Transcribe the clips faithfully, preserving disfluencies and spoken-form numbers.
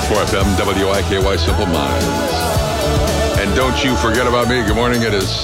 four F M, W I K Y, Simple Minds. And don't you forget about me. Good morning. It is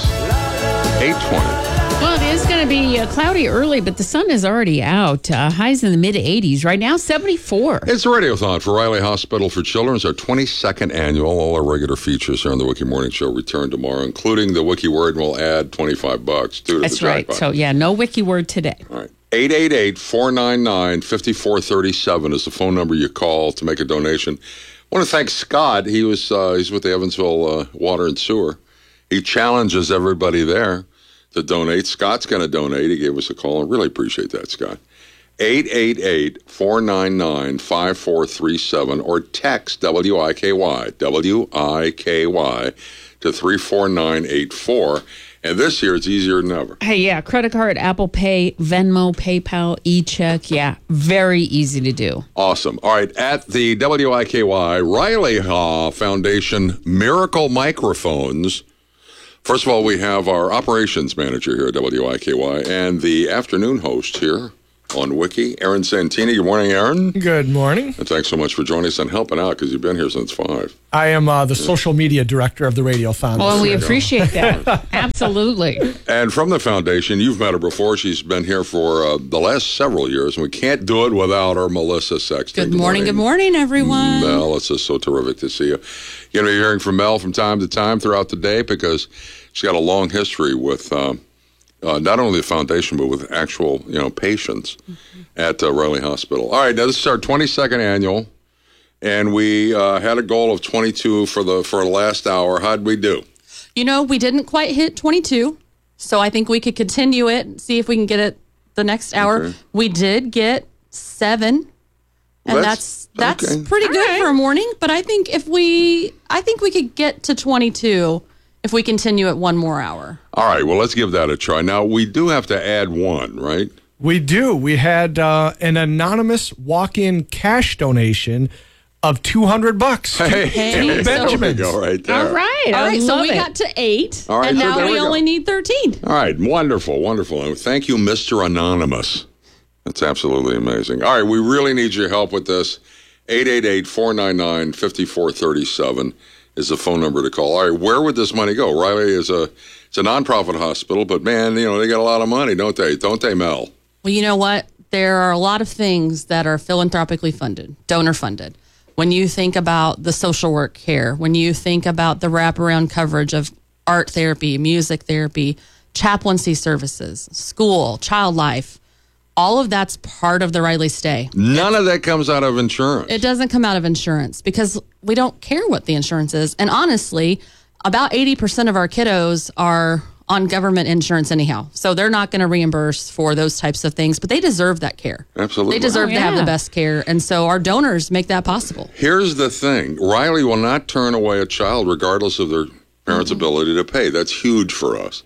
eight twenty. Well, it is going to be uh, cloudy early, but the sun is already out. Uh, highs in the mid eighties. Right now, seventy-four. It's a radiothon for Riley Hospital for Children. It's our twenty-second annual. All our regular features here on the Wiki Morning Show return tomorrow, including the Wiki Word, and we'll add twenty-five bucks to That's the right. jackpot. So, yeah, no Wiki Word today. All right. eight eight eight, four nine nine, five four three seven is the phone number you call to make a donation. I want to thank Scott. He was uh, he's with the Evansville uh, Water and Sewer. He challenges everybody there to donate. Scott's going to donate. He gave us a call. I really appreciate that, Scott. eight eight eight, four nine nine, five four three seven or text W I K Y, W I K Y to three four nine eight four. And this year, it's easier than ever. Hey, yeah, credit card, Apple Pay, Venmo, PayPal, e-check. Yeah, very easy to do. Awesome. All right, at the W I K Y Riley Haw Foundation Miracle Microphones. First of all, we have our operations manager here at W I K Y and the afternoon host here on Wiki, Aaron Santini. Good morning, Aaron. Good morning. And thanks so much for joining us and helping out because you've been here since five. I am uh, the social media director of the Radiothon. Well, we appreciate that. Absolutely. And from the foundation, you've met her before. She's been here for uh, the last several years, and we can't do it without her, Melissa Sexton. Good morning, good morning, everyone. Mel, it's just so terrific to see you. You're going to be hearing from Mel from time to time throughout the day because she's got a long history with um, uh, not only the foundation, but with actual, you know, patients mm-hmm. at uh, Riley Hospital. All right, now this is our twenty-second annual, and we uh, had a goal of twenty-two for the for the last hour. How'd we do? You know, we didn't quite hit twenty-two, so I think we could continue it and see if we can get it the next hour. Okay. We did get seven, and well, that's that's, that's okay. pretty All good right. for a morning. But I think if we, I think we could get to twenty-two if we continue it one more hour. All right, well, let's give that a try. Now, we do have to add one, right? We do. We had uh, an anonymous walk-in cash donation of two hundred bucks. Hey, Hey, there Benjamin. we go, right there. All right. All I right, so love we it. got to eight, All right, and so now there we, we go. only need thirteen. All right, wonderful, wonderful. And thank you, Mister Anonymous. That's absolutely amazing. All right, we really need your help with this. eight eight eight, four nine nine, five four three seven is the phone number to call. All right, where would this money go? Riley is a it's a nonprofit hospital, but man, you know, they got a lot of money, don't they? Don't they, Mel? Well, you know what? There are a lot of things that are philanthropically funded, donor funded. When you think about the social work care, when you think about the wraparound coverage of art therapy, music therapy, chaplaincy services, school, child life, all of that's part of the Riley Stay. None of that comes out of insurance. It doesn't come out of insurance because we don't care what the insurance is. And honestly, about eighty percent of our kiddos are on government insurance anyhow. So they're not going to reimburse for those types of things, but they deserve that care. Absolutely. They deserve Oh, to have yeah. the best care. And so our donors make that possible. Here's the thing. Riley will not turn away a child regardless of their parents' Mm-hmm. ability to pay. That's huge for us.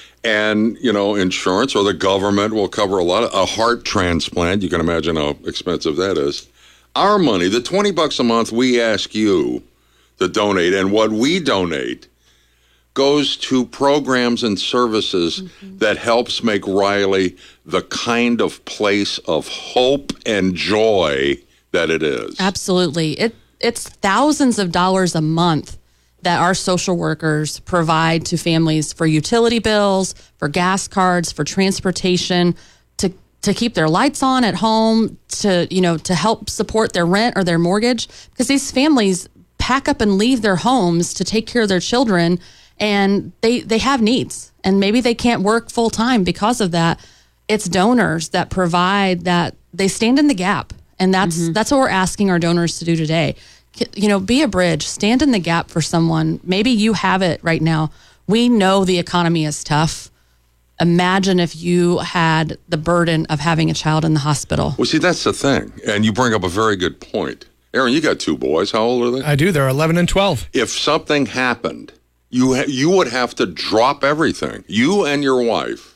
And, you know, insurance or the government will cover a lot of a heart transplant. You can imagine how expensive that is. Our money, the twenty bucks a month we ask you to donate, and what we donate goes to programs and services mm-hmm. that helps make Riley the kind of place of hope and joy that it is. Absolutely. It it's thousands of dollars a month that our social workers provide to families for utility bills, for gas cards, for transportation, to to keep their lights on at home, to, you know, to help support their rent or their mortgage, because these families pack up and leave their homes to take care of their children, and they they have needs, and maybe they can't work full time because of that. It's donors that provide that. They stand in the gap, and that's mm-hmm. that's what we're asking our donors to do today. You know, be a bridge, stand in the gap for someone. Maybe you have it right now. We know the economy is tough. Imagine if you had the burden of having a child in the hospital. Well, see, that's the thing. And you bring up a very good point. Aaron, you got two boys. How old are they? I do. They're eleven and twelve. If something happened, you ha- you would have to drop everything. You and your wife.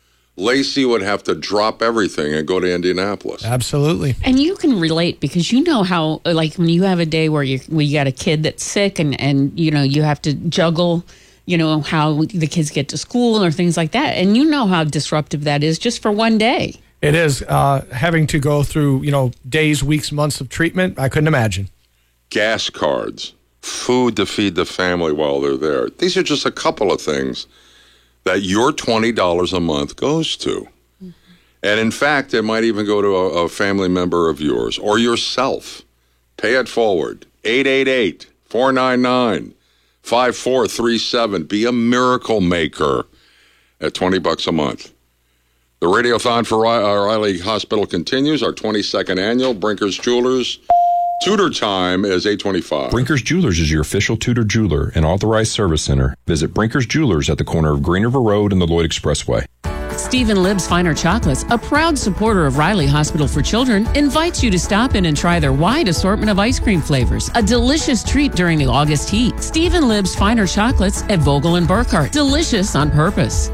Lacey would have to drop everything and go to Indianapolis. Absolutely. And you can relate because you know how, like, when you have a day where you where you got a kid that's sick and, and, you know, you have to juggle, you know, how the kids get to school or things like that. And you know how disruptive that is just for one day. It is. Uh, having to go through, you know, days, weeks, months of treatment, I couldn't imagine. gas cards, food to feed the family while they're there. These are just a couple of things that your twenty dollars a month goes to. Mm-hmm. And in fact, it might even go to a, a family member of yours or yourself. Pay it forward. eight eight eight, four nine nine, five four three seven. Be a miracle maker at twenty bucks a month. The Radiothon for Riley Hospital continues, our twenty-second annual. Brinker's Jewelers. Tudor time is eight twenty-five. Brinker's Jewelers is your official Tudor jeweler and authorized service center. Visit Brinker's Jewelers at the corner of Green River Road and the Lloyd Expressway. Stephen Libb's Finer Chocolates, a proud supporter of Riley Hospital for Children, invites you to stop in and try their wide assortment of ice cream flavors. A delicious treat during the August heat. Stephen Libb's Finer Chocolates at Vogel and Burkhart. Delicious on purpose.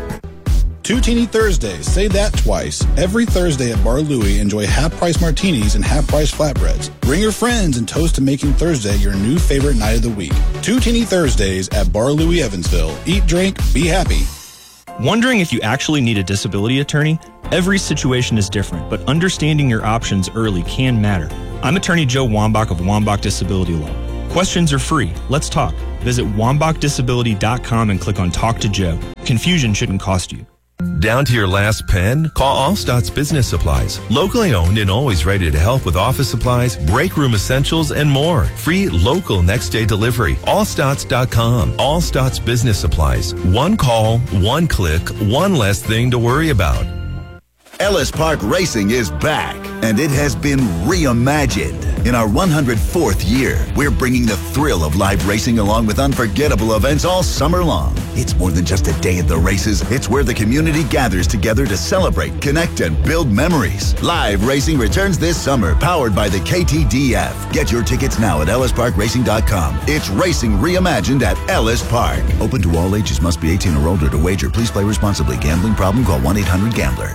Two Teeny Thursdays. Say that twice. Every Thursday at Bar Louie, enjoy half-price martinis and half-price flatbreads. Bring your friends and toast to making Thursday your new favorite night of the week. Two Teeny Thursdays at Bar Louie, Evansville. Eat, drink, be happy. Wondering if you actually need a disability attorney? Every situation is different, but understanding your options early can matter. I'm attorney Joe Wambach of Wambach Disability Law. Questions are free. Let's talk. Visit wambach disability dot com and click on Talk to Joe. Confusion shouldn't cost you. Down to your last pen? Call Allstats Business Supplies. Locally owned and always ready to help with office supplies, break room essentials, and more. Free local next day delivery. Allstats dot com. Allstats Business Supplies. One call, one click, one less thing to worry about. Ellis Park Racing is back, and it has been reimagined. In our one hundred fourth year, we're bringing the thrill of live racing along with unforgettable events all summer long. It's more than just a day at the races. It's where the community gathers together to celebrate, connect, and build memories. Live racing returns this summer, powered by the K T D F. Get your tickets now at ellis park racing dot com. It's racing reimagined at Ellis Park. Open to all ages. Must be eighteen or older to wager. Please play responsibly. Gambling problem? Call one eight hundred gambler.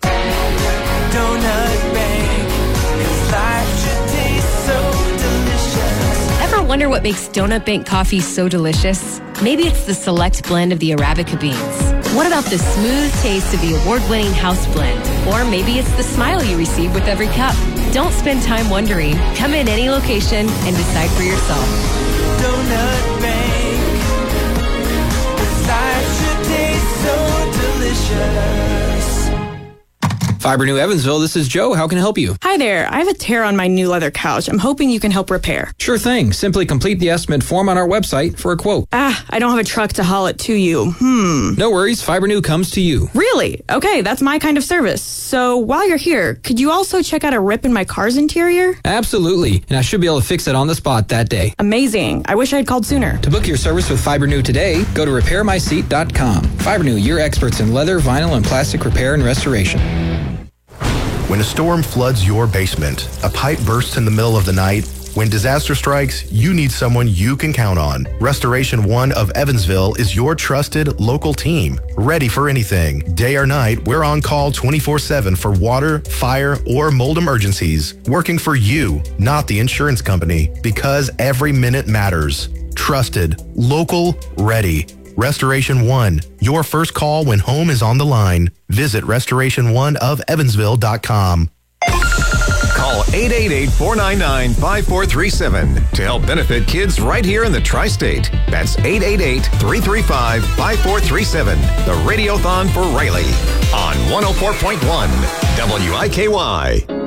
Donut Bank, 'cause life should taste so delicious. Ever wonder what makes Donut Bank coffee so delicious? Maybe it's the select blend of the Arabica beans. What about the smooth taste of the award-winning house blend? Or maybe it's the smile you receive with every cup. Don't spend time wondering. Come in any location and decide for yourself. Donut Bank, 'cause life should taste so delicious. Fiber New Evansville, this is Joe. How can I help you? Hi there. I have a tear on my new leather couch. I'm hoping you can help repair. Sure thing. Simply complete the estimate form on our website for a quote. Ah, I don't have a truck to haul it to you. Hmm. No worries. Fiber New comes to you. Really? Okay, that's my kind of service. So while you're here, could you also check out a rip in my car's interior? Absolutely. And I should be able to fix it on the spot that day. Amazing. I wish I had called sooner. To book your service with Fiber New today, go to repair my seat dot com. Fiber New, your experts in leather, vinyl, and plastic repair and restoration. When a storm floods your basement, a pipe bursts in the middle of the night, when disaster strikes, you need someone you can count on. Restoration One of Evansville is your trusted local team, ready for anything. Day or night, we're on call twenty-four seven for water, fire, or mold emergencies. Working for you, not the insurance company, because every minute matters. Trusted, local, ready. Restoration One, your first call when home is on the line. Visit restoration one of evansville dot com. Call eight eight eight, four nine nine, five four three seven to help benefit kids right here in the Tri-State. That's eight eight eight, three three five, five four three seven. The Radiothon for Riley on one oh four point one W I K Y.